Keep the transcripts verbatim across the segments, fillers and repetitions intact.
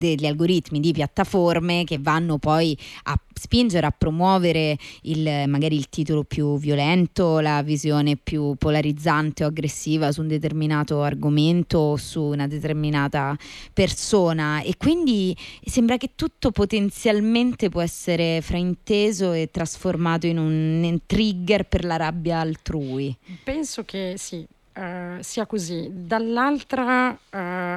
degli algoritmi di piattaforme che vanno poi a spingere a promuovere il magari il titolo più violento, la visione più polarizzante o aggressiva su un determinato argomento o su una determinata persona, e quindi sembra che tutto potenzialmente può essere frainteso e trasformato in un trigger per la rabbia altrui. Penso che sì, uh, sia così. Dall'altra uh,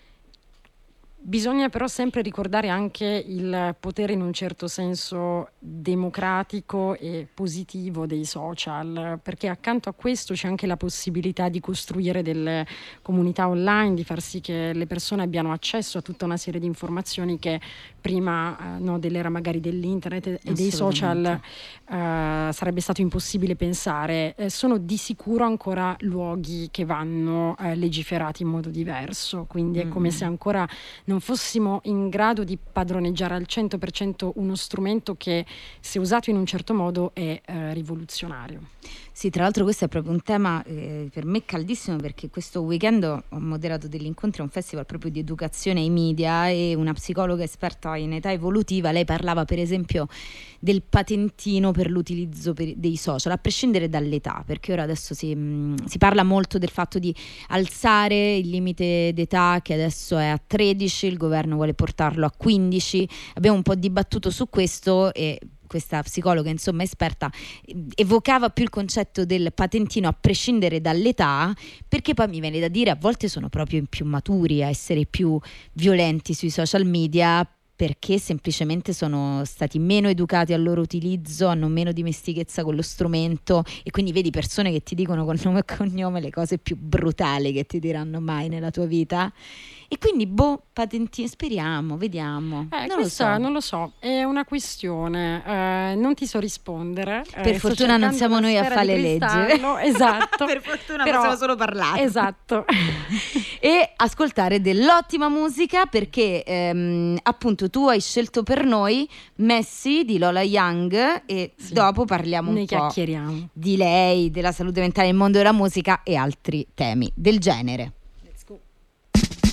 bisogna però sempre ricordare anche il potere in un certo senso democratico e positivo dei social, perché accanto a questo c'è anche la possibilità di costruire delle comunità online, di far sì che le persone abbiano accesso a tutta una serie di informazioni che prima eh, no, dell'era magari dell'internet e dei social eh, sarebbe stato impossibile pensare. Eh, sono di sicuro ancora luoghi che vanno eh, legiferati in modo diverso, quindi è come mm-hmm. se ancora non fossimo in grado di padroneggiare al cento per cento uno strumento che, se usato in un certo modo, è eh, rivoluzionario. Sì, tra l'altro questo è proprio un tema eh, per me caldissimo, perché questo weekend ho moderato degli incontri a un festival proprio di educazione ai media, e una psicologa esperta in età evolutiva, lei parlava per esempio del patentino per l'utilizzo per, dei social, a prescindere dall'età, perché ora adesso si, mh, si parla molto del fatto di alzare il limite d'età, che adesso è a tredici, il governo vuole portarlo a quindici, abbiamo un po' dibattuto su questo, e questa psicologa insomma esperta evocava più il concetto del patentino a prescindere dall'età, perché poi mi viene da dire a volte sono proprio più maturi a essere più violenti sui social media, perché semplicemente sono stati meno educati al loro utilizzo, hanno meno dimestichezza con lo strumento, e quindi vedi persone che ti dicono con nome e cognome le cose più brutali che ti diranno mai nella tua vita. E quindi boh, patentino, speriamo, vediamo. Eh, non questa lo so. non lo so, è una questione, eh, non ti so rispondere. Per eh, fortuna non siamo noi a fare le leggi. Esatto. Per fortuna Però, possiamo solo parlare. Esatto. E ascoltare dell'ottima musica, perché ehm, appunto tu hai scelto per noi Messi di Lola Young, e sì, dopo parliamo un ne po' chiacchieriamo di lei, della salute mentale nel mondo della musica e altri temi del genere.